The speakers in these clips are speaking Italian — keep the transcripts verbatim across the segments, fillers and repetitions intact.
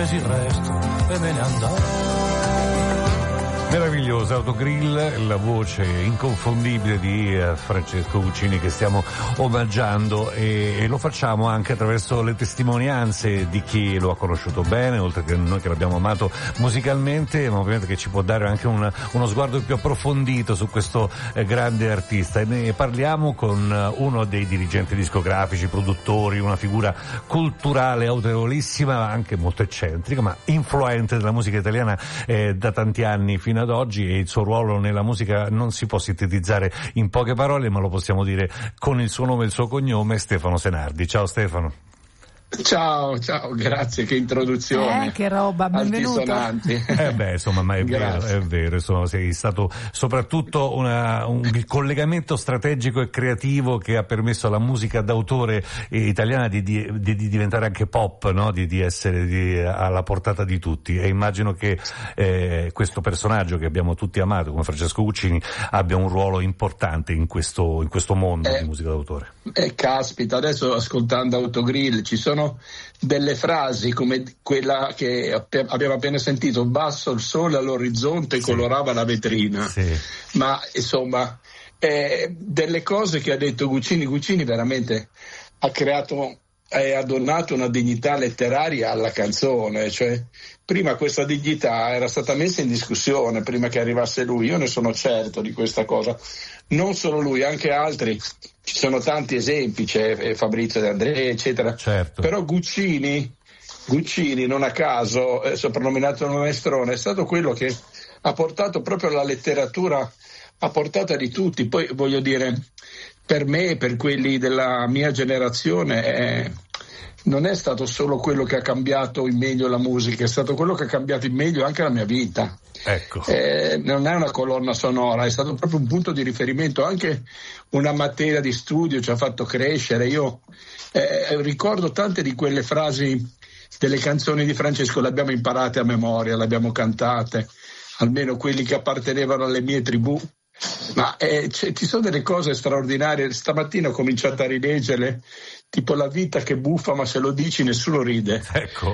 il resto e me ne andai. Meravigliosa Autogrill, la voce inconfondibile di uh, Francesco Guccini che stiamo omaggiando e, e lo facciamo anche attraverso le testimonianze di chi lo ha conosciuto bene, oltre che noi che l'abbiamo amato musicalmente, ma ovviamente che ci può dare anche una, uno sguardo più approfondito su questo eh, grande artista. E ne parliamo con uh, uno dei dirigenti discografici, produttori, una figura culturale autorevolissima, anche molto eccentrica, ma influente della musica italiana eh, da tanti anni fino ad oggi, e il suo ruolo nella musica non si può sintetizzare in poche parole, ma lo possiamo dire con il suo nome e il suo cognome, Stefano Senardi. Ciao Stefano. Ciao, ciao, grazie, che introduzione. Eh, che roba, benvenuto. Eh beh, insomma, ma è vero, è vero, insomma, sei stato soprattutto una, un collegamento strategico e creativo che ha permesso alla musica d'autore italiana di, di, di, di diventare anche pop, no? Di, di essere di, alla portata di tutti, e immagino che eh, questo personaggio che abbiamo tutti amato, come Francesco Guccini, abbia un ruolo importante in questo, in questo mondo eh, di musica d'autore. Eh, caspita, adesso ascoltando Autogrill ci sono delle frasi come quella che abbiamo appena sentito: basso il sole all'orizzonte sì. colorava la vetrina, sì. ma insomma eh, delle cose che ha detto Guccini. Guccini veramente ha creato e ha donato una dignità letteraria alla canzone, cioè prima questa dignità era stata messa in discussione prima che arrivasse lui, io ne sono certo di questa cosa, non solo lui, anche altri, ci sono tanti esempi, c'è Fabrizio De André eccetera, certo. Però Guccini Guccini non a caso è soprannominato il maestrone, è stato quello che ha portato proprio la letteratura a portata di tutti. Poi voglio dire, per me, per quelli della mia generazione, eh, non è stato solo quello che ha cambiato in meglio la musica, è stato quello che ha cambiato in meglio anche la mia vita. Ecco. Eh, non è una colonna sonora, è stato proprio un punto di riferimento, anche una materia di studio ci ha fatto crescere. Io eh, ricordo tante di quelle frasi delle canzoni di Francesco, le abbiamo imparate a memoria, le abbiamo cantate, almeno quelli che appartenevano alle mie tribù. Ma eh, ci sono delle cose straordinarie. Stamattina ho cominciato a rileggerle, tipo la vita che buffa, ma se lo dici nessuno ride. Ecco.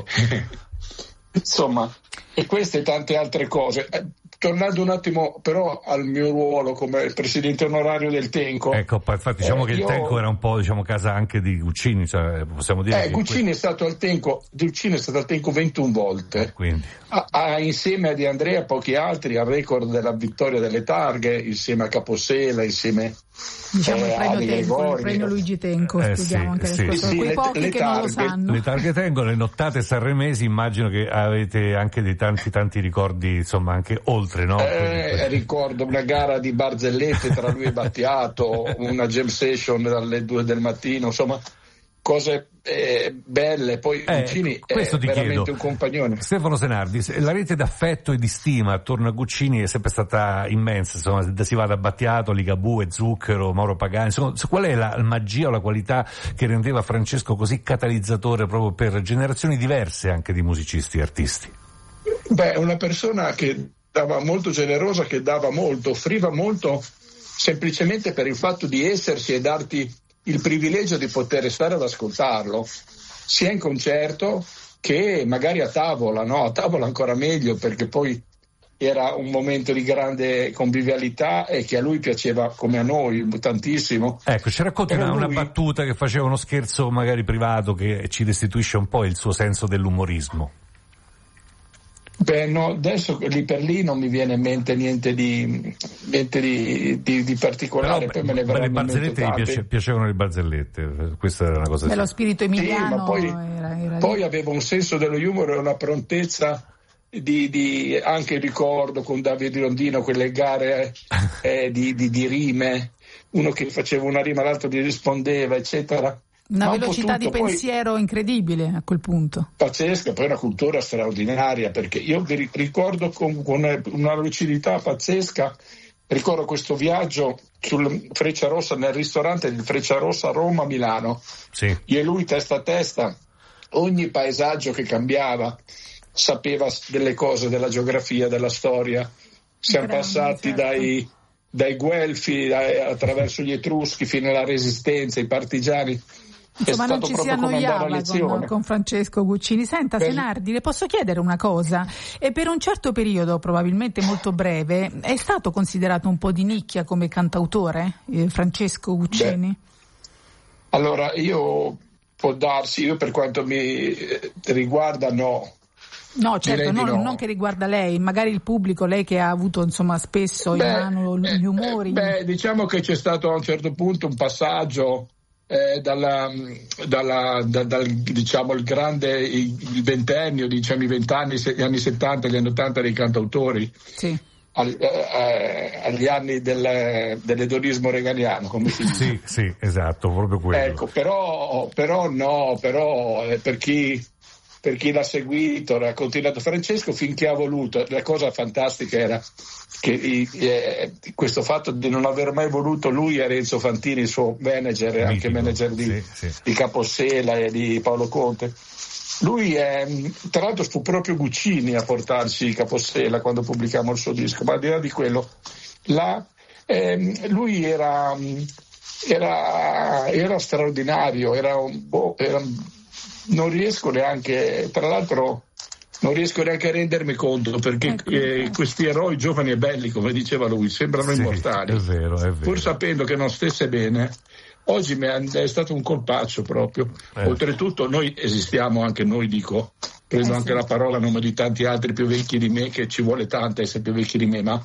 Insomma, e queste e tante altre cose. Eh, tornando un attimo però al mio ruolo come presidente onorario del Tenco. Ecco, infatti diciamo eh, che il io... Tenco era un po', diciamo, casa anche di Guccini, cioè possiamo dire. Eh, Guccini que... è stato al Tenco, Guccini è stato al Tenco ventuno volte. Quindi. Ha, ha, insieme a Di Andrea e pochi altri, al record della vittoria delle targhe, insieme a Capossela, insieme diciamo eh, il premio Ali Tenco, Gregori. il premio Luigi Tenco, eh, spieghiamo sì, anche sì. le Sì, quei le, pochi le che targhe, non lo sanno. Le targhe Tenco, le nottate sanremesi, immagino che avete anche dei tanti tanti ricordi, insomma, anche oltre, no? Eh, ricordo una gara di barzellette tra lui e Battiato, una jam session dalle due del mattino, insomma cose eh, belle. Poi eh, Guccini è chiedo, veramente un compagnone. Stefano Senardi, la rete d'affetto e di stima attorno a Guccini è sempre stata immensa, insomma, si va da Battiato, Ligabue, Zucchero, Mauro Pagani, insomma, qual è la magia o la qualità che rendeva Francesco così catalizzatore proprio per generazioni diverse anche di musicisti e artisti? Beh, una persona che dava molto generosa, che dava molto, offriva molto semplicemente per il fatto di esserci e darti il privilegio di poter stare ad ascoltarlo, sia in concerto che magari a tavola, no? A tavola ancora meglio, perché poi era un momento di grande convivialità e che a lui piaceva come a noi tantissimo. Ecco, ci racconti una, lui... una battuta che faceva uno scherzo magari privato che ci restituisce un po' il suo senso dell'umorismo. Beh, no, adesso lì per lì non mi viene in mente niente di niente di, di, di particolare. Però, poi me ne le barzellette gli piace, piacevano le barzellette, questa era una cosa. Dello spirito emiliano. Sì, ma poi, era, era poi aveva un senso dello humor e una prontezza di, di anche ricordo con Davide Rondino quelle gare eh, di, di, di rime, uno che faceva una rima, l'altro gli rispondeva, eccetera. Una Ma velocità un di pensiero poi, incredibile a quel punto. Pazzesca, poi una cultura straordinaria, perché io vi ricordo con, con una lucidità pazzesca, ricordo questo viaggio sul Frecciarossa, nel ristorante del Frecciarossa a Roma, Milano. Sì. Io e lui testa a testa, ogni paesaggio che cambiava, sapeva delle cose della geografia, della storia. Siamo Grande, passati certo. dai, dai Guelfi dai, attraverso gli Etruschi fino alla Resistenza, i partigiani. Insomma, non ci si annoiava con, con Francesco Guccini. Senta, Beh. Senardi, le posso chiedere una cosa? E per un certo periodo, probabilmente molto breve, è stato considerato un po' di nicchia come cantautore, eh, Francesco Guccini? Beh. Allora, io può darsi, io per quanto mi riguarda no. No, certo, non, no. non che riguarda lei, magari il pubblico, lei che ha avuto insomma spesso beh, in mano gli umori. Beh, diciamo che c'è stato a un certo punto un passaggio eh, dalla, dalla da, dal diciamo il grande il ventennio, diciamo i vent'anni, gli anni settanta, gli anni ottanta dei cantautori. Sì. Al, eh, agli anni del, dell'edonismo reganiano, come si dice. Sì, sì, esatto, proprio quello. Ecco, però, però no, però eh, per chi per chi l'ha seguito, l'ha continuato Francesco finché ha voluto. La cosa fantastica era che eh, questo fatto di non aver mai voluto lui e Renzo Fantini, il suo manager e anche manager di, sì, sì. di Capossela e di Paolo Conte. Lui è, tra l'altro fu proprio Guccini a portarci Capossela quando pubblicammo il suo disco, ma al di là di quello, là, eh, lui era, era, era straordinario, era un, boh, era, non riesco neanche, tra l'altro non riesco neanche a rendermi conto perché ecco, eh, questi eroi giovani e belli, come diceva lui, sembrano sì, immortali, è vero, è vero. Pur sapendo che non stesse bene. Oggi mi è stato un colpaccio proprio. Eh. Oltretutto noi esistiamo anche noi, dico, prendo eh, anche sì. la parola a nome di tanti altri più vecchi di me, che ci vuole tanto essere più vecchi di me, ma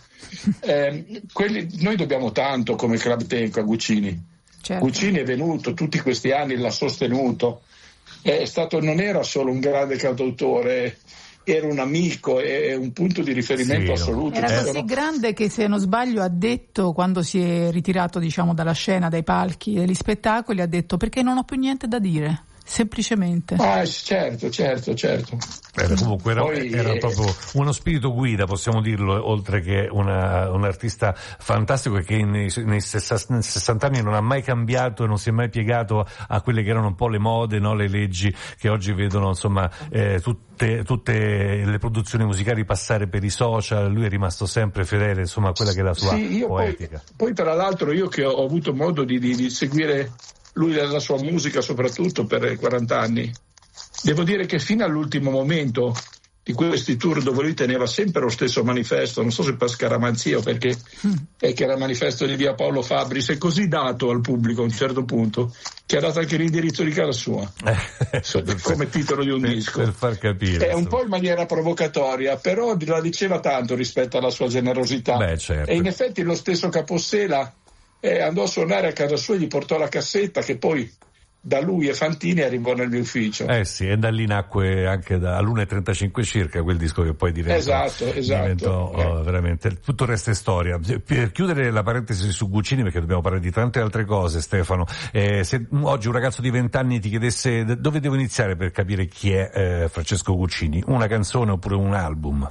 eh, quelli, noi dobbiamo tanto come Club Tenco a Guccini. Certo. Guccini è venuto, tutti questi anni l'ha sostenuto, è stato, non era solo un grande cantautore, era un amico e un punto di riferimento sì, assoluto. Era così no? grande che, se non sbaglio, ha detto, quando si è ritirato diciamo dalla scena, dai palchi, degli spettacoli, ha detto: perché non ho più niente da dire, semplicemente. Ah, certo, certo, certo. Era, comunque era, Poi, era eh, proprio uno spirito guida, possiamo dirlo, oltre che una, un artista fantastico che nei, nei sessanta anni non ha mai cambiato e non si è mai piegato a quelle che erano un po' le mode, no? Le leggi che oggi vedono insomma eh, tutte, tutte le produzioni musicali passare per i social. Lui è rimasto sempre fedele insomma a quella che è la sua sì, io poetica. Poi, poi tra l'altro io che ho avuto modo di, di, di seguire lui e la sua musica soprattutto per quaranta anni, devo dire che fino all'ultimo momento di questi tour, dove lui teneva sempre lo stesso manifesto, non so se per scaramanzia o perché mm. è che era il manifesto di via Paolo Fabri, si è così dato al pubblico a un certo punto che ha dato anche l'indirizzo di casa sua come titolo di un per, disco, per far capire è un po' in maniera provocatoria, però la diceva tanto rispetto alla sua generosità. Beh, certo. E in effetti lo stesso Capossela Eh, andò a suonare a casa sua e gli portò la cassetta che poi da lui e Fantini arrivò nel mio ufficio. Eh sì, e da lì nacque anche da, all'una e trentacinque circa quel disco che poi diventò, esatto, esatto. diventò eh. oh, veramente, tutto il resto è storia. Per chiudere la parentesi su Guccini, perché dobbiamo parlare di tante altre cose, Stefano, eh, se oggi un ragazzo di vent'anni ti chiedesse dove devo iniziare per capire chi è eh, Francesco Guccini, una canzone oppure un album?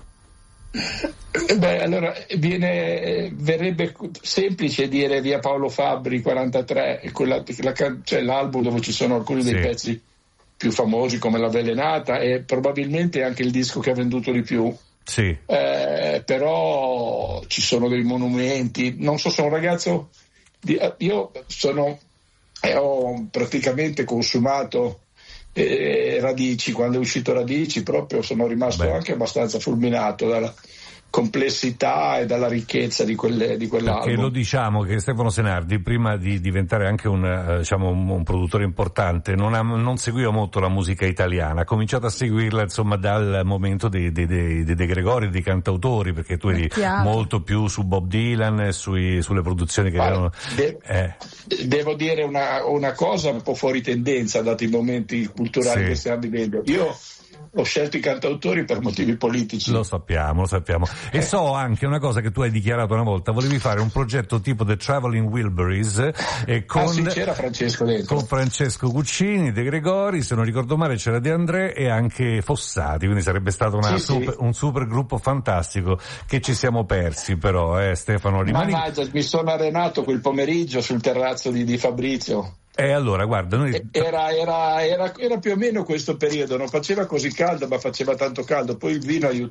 Beh, allora viene, verrebbe semplice dire via Paolo Fabri quarantatré, quella, la, cioè l'album dove ci sono alcuni dei sì. pezzi più famosi come L'Avvelenata, e probabilmente anche il disco che ha venduto di più. Sì. Eh, però ci sono dei monumenti, non so, sono un ragazzo di, io sono eh, ho praticamente consumato Eh, Radici, quando è uscito Radici proprio sono rimasto Beh. anche abbastanza fulminato dalla complessità e dalla ricchezza di, quelle, di quell'album. Perché lo diciamo che Stefano Senardi, prima di diventare anche un, eh, diciamo, un, un produttore importante, non, ha, non seguiva molto la musica italiana, ha cominciato a seguirla insomma dal momento dei, dei, dei, dei De Gregori, dei cantautori, perché tu eri molto più su Bob Dylan e sui, sulle produzioni che Vale, erano... De- eh. Devo dire una, una cosa un po' fuori tendenza, dati i momenti culturali sì. che stiamo vivendo. Io ho scelto i cantautori per motivi politici. Lo sappiamo, lo sappiamo. E eh. so anche una cosa che tu hai dichiarato una volta, volevi fare un progetto tipo The Traveling Wilburys e con, ah, sì, c'era Francesco dentro. Con Francesco Guccini, De Gregori, se non ricordo male c'era De André e anche Fossati, quindi sarebbe stato una sì, super, sì. un super gruppo fantastico che ci siamo persi però, eh Stefano. Rimani... Mannaggia, mi sono arenato quel pomeriggio sul terrazzo di, di Fabrizio. E eh, allora, guarda, noi... era, era, era, era più o meno questo periodo, non faceva così caldo, ma faceva tanto caldo, poi il vino aiutava.